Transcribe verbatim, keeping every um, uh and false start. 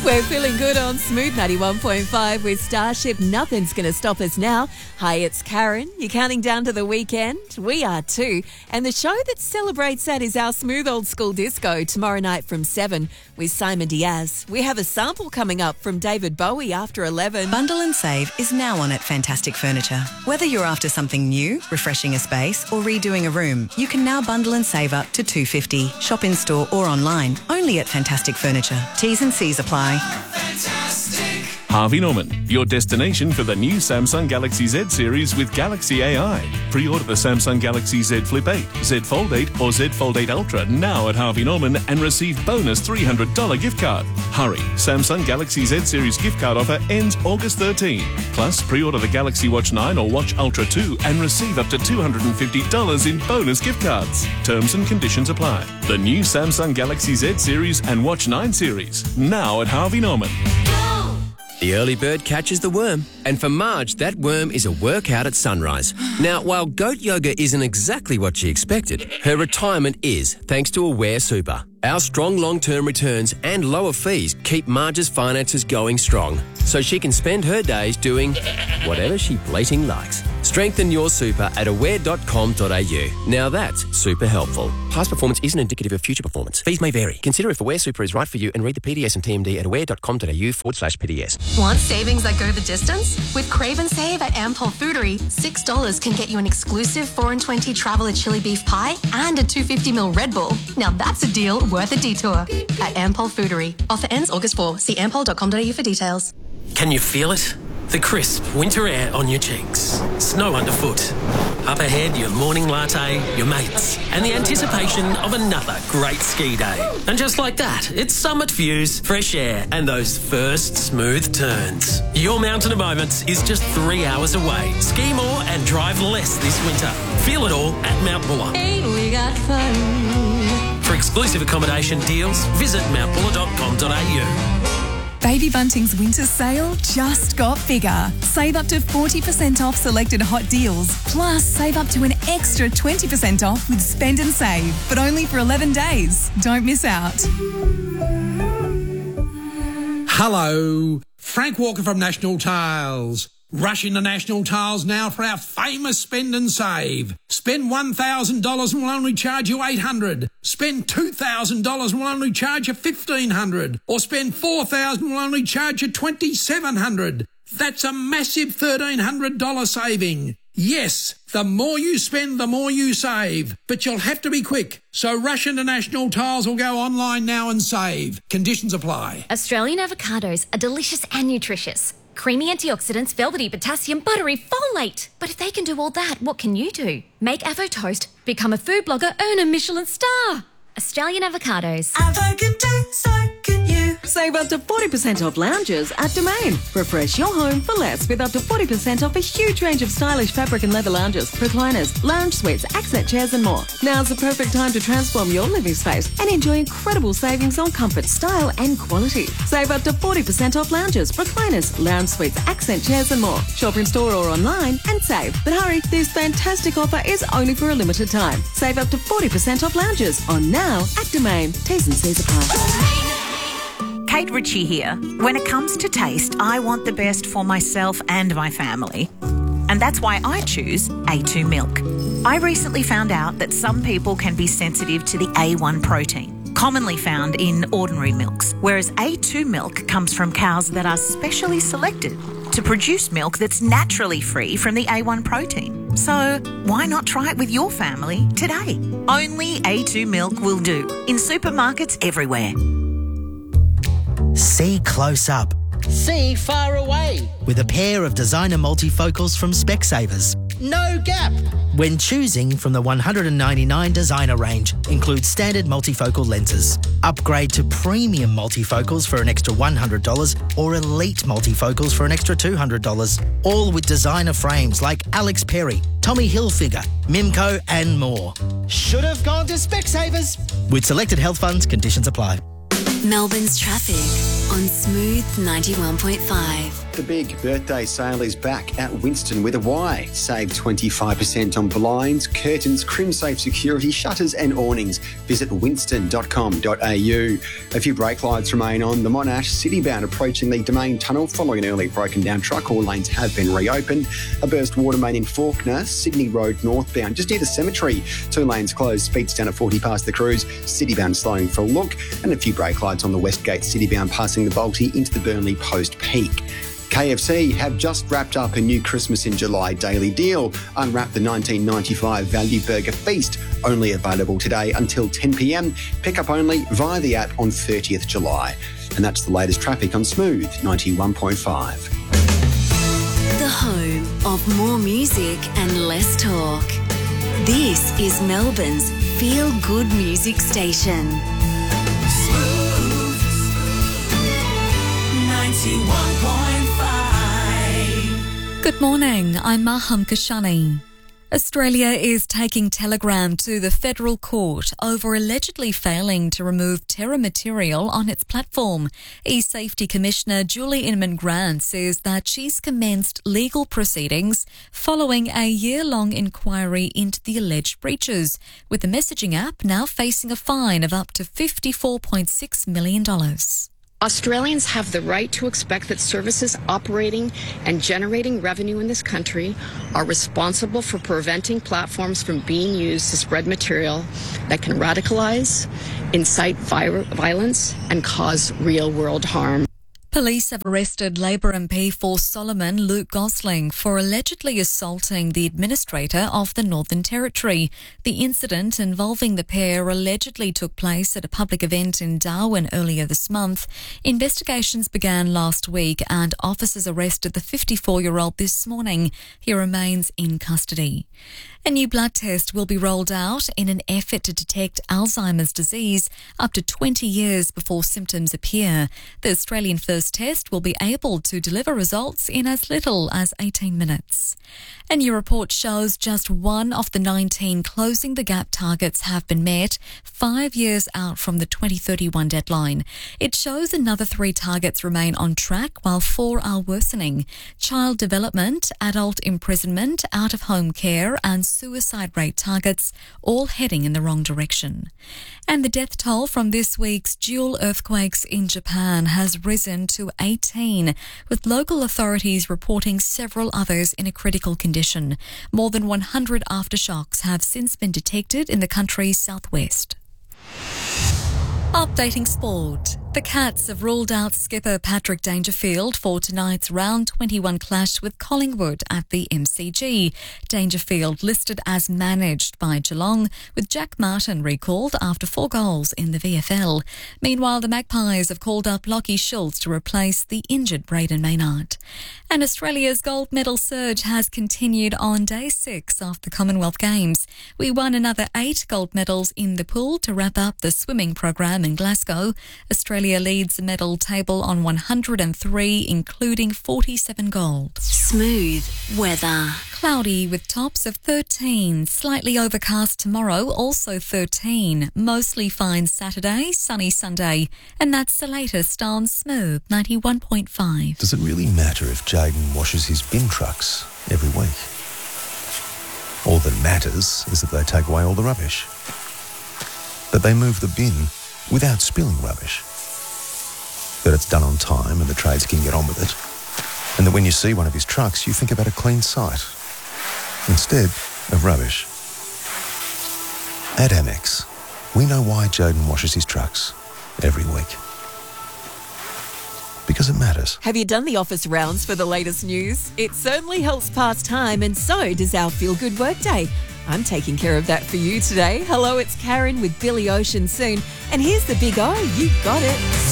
We're feeling good on Smooth ninety-one point five with Starship. Nothing's going to stop us now. Hi, it's Karen. You're counting down to the weekend. We are too. And the show that celebrates that is our Smooth Old School Disco tomorrow night from seven with Simon Diaz. We have a sample coming up from David Bowie after eleven. Bundle and Save is now on at Fantastic Furniture. Whether you're after something new, refreshing a space or redoing a room, you can now bundle and save up to two hundred fifty dollars. Shop in store or online, only at Fantastic Furniture. T's and C's apply. Fantastic. Harvey Norman, your destination for the new Samsung Galaxy Z series with Galaxy A I. Pre-order the Samsung Galaxy Z Flip eight, Z Fold eight or Z Fold eight Ultra now at Harvey Norman and receive bonus three hundred dollars gift card. Hurry, Samsung Galaxy Z series gift card offer ends August thirteenth. Plus, pre-order the Galaxy Watch nine or Watch Ultra two and receive up to two hundred fifty dollars in bonus gift cards. Terms and conditions apply. The new Samsung Galaxy Z series and Watch nine series now at Harvey Norman. The early bird catches the worm. And for Marge, that worm is a workout at sunrise. Now, while goat yoga isn't exactly what she expected, her retirement is, thanks to Aware Super. Our strong long-term returns and lower fees keep Marge's finances going strong, so she can spend her days doing whatever she blating likes. Strengthen your super at aware dot com dot a u. Now that's super helpful. Past performance isn't indicative of future performance. Fees may vary. Consider if Aware Super is right for you and read the P D S and T M D at aware dot com dot a u forward slash P D S. Want savings that go the distance? With Crave and Save at Ampol Foodery, six dollars can get you an exclusive four and twenty Traveller chili beef pie and a two hundred fifty milliliter Red Bull. Now that's a deal worth a detour. At Ampol Foodery. Offer ends August fourth. See ampol dot com dot a u for details. Can you feel it? The crisp winter air on your cheeks, snow underfoot. Up ahead, your morning latte, your mates, and the anticipation of another great ski day. And just like that, it's summit views, fresh air, and those first smooth turns. Your Mountain of Moments is just three hours away. Ski more and drive less this winter. Feel it all at Mount Buller. Hey, we got fun. For exclusive accommodation deals, visit mount buller dot com dot a u. Baby Bunting's winter sale just got bigger. Save up to forty percent off selected hot deals. Plus, save up to an extra twenty percent off with Spend and Save. But only for eleven days. Don't miss out. Hello, Frank Walker from National Tiles. Rush into National Tiles now for our famous Spend and Save. Spend one thousand dollars and we'll only charge you eight hundred dollars. Spend two thousand dollars and we'll only charge you fifteen hundred dollars. Or spend four thousand dollars and we'll only charge you twenty-seven hundred dollars. That's a massive thirteen hundred dollars saving. Yes, the more you spend, the more you save. But you'll have to be quick. So rush into National Tiles or go online now and save. Conditions apply. Australian avocados are delicious and nutritious. Creamy antioxidants, velvety potassium, buttery folate. But if they can do all that, what can you do? Make Avo Toast, become a food blogger, earn a Michelin star. Australian avocados. Avo can do, so can you. Save up to forty percent off lounges at Domain. Refresh your home for less with up to forty percent off a huge range of stylish fabric and leather lounges, recliners, lounge suites, accent chairs and more. Now's the perfect time to transform your living space and enjoy incredible savings on comfort, style and quality. Save up to forty percent off lounges, recliners, lounge suites, accent chairs and more. Shop in store or online and save. But hurry, this fantastic offer is only for a limited time. Save up to forty percent off lounges on now at Domain. T's and C's apply. Kate Ritchie here. When it comes to taste, I want the best for myself and my family. And that's why I choose A two milk. I recently found out that some people can be sensitive to the A one protein, commonly found in ordinary milks, whereas A two milk comes from cows that are specially selected to produce milk that's naturally free from the A one protein. So why not try it with your family today? Only A two milk will do in supermarkets everywhere. See close up. See far away. With a pair of designer multifocals from Specsavers. No gap. When choosing from the one hundred ninety-nine designer range, includes standard multifocal lenses. Upgrade to premium multifocals for an extra one hundred dollars or elite multifocals for an extra two hundred dollars. All with designer frames like Alex Perry, Tommy Hilfiger, Mimco and more. Should have gone to Specsavers. With selected health funds, conditions apply. Melbourne's traffic. on Smooth ninety-one point five. The big birthday sale is back at Winston with a Y. Save twenty-five percent on blinds, curtains, CrimSafe security, shutters and awnings. Visit winston dot com dot a u. A few brake lights remain on the Monash Citybound approaching the Domain Tunnel following an early broken down truck. All lanes have been reopened. A burst water main in Faulkner, Sydney Road northbound, just near the cemetery. Two lanes closed, speeds down at forty past the cruise. Citybound slowing for a look. And a few brake lights on the Westgate Citybound passing the Balti into the Burnley Post Peak. K F C have just wrapped up a new Christmas in July daily deal. Unwrap the nineteen ninety-five Value Burger Feast, only available today until ten p m. Pick up only via the app on thirtieth July. And that's the latest traffic on Smooth ninety-one point five. The home of more music and less talk. This is Melbourne's feel-good music station. Smooth ninety-one point five. Good morning, I'm Maham Kashani. Australia is taking Telegram to the federal court over allegedly failing to remove terror material on its platform. E-Safety Commissioner Julie Inman-Grant says that she's commenced legal proceedings following a year-long inquiry into the alleged breaches, with the messaging app now facing a fine of up to fifty-four point six million dollars. Australians have the right to expect that services operating and generating revenue in this country are responsible for preventing platforms from being used to spread material that can radicalize, incite vi- violence, and cause real-world harm. Police have arrested Labor M P for Solomon Luke Gosling for allegedly assaulting the administrator of the Northern Territory. The incident involving the pair allegedly took place at a public event in Darwin earlier this month. Investigations began last week and officers arrested the fifty-four-year-old this morning. He remains in custody. A new blood test will be rolled out in an effort to detect Alzheimer's disease up to twenty years before symptoms appear. The Australian First test will be able to deliver results in as little as eighteen minutes. A new report shows just one of the nineteen Closing the Gap targets have been met, five years out from the twenty thirty-one deadline. It shows another three targets remain on track while four are worsening. Child development, adult imprisonment, out-of-home care and suicide rate targets all heading in the wrong direction. And the death toll from this week's dual earthquakes in Japan has risen to eighteen, with local authorities reporting several others in a critical condition. More than one hundred aftershocks have since been detected in the country's southwest. Updating sport. The Cats have ruled out skipper Patrick Dangerfield for tonight's round twenty-one clash with Collingwood at the M C G. Dangerfield listed as managed by Geelong, with Jack Martin recalled after four goals in the V F L. Meanwhile, the Magpies have called up Lockie Schultz to replace the injured Braden Maynard. And Australia's gold medal surge has continued on day six of the Commonwealth Games. We won another eight gold medals in the pool to wrap up the swimming program in Glasgow. Australia leads the medal table on one hundred three, including forty-seven gold. Smooth weather. Cloudy with tops of thirteen. Slightly overcast tomorrow, also thirteen. Mostly fine Saturday, sunny Sunday. And that's the latest on Smooth ninety-one point five. Does it really matter if Jaden washes his bin trucks every week? All that matters is that they take away all the rubbish. That they move the bin without spilling rubbish. That it's done on time and the trades can get on with it. And that when you see one of his trucks, you think about a clean site instead of rubbish. At Amex, we know why Jaden washes his trucks every week. Because it matters. Have you done the office rounds for the latest news? It certainly helps pass time, and so does our Feel Good Workday. I'm taking care of that for you today. Hello, it's Karen with Billy Ocean soon. And here's the big O. You got it.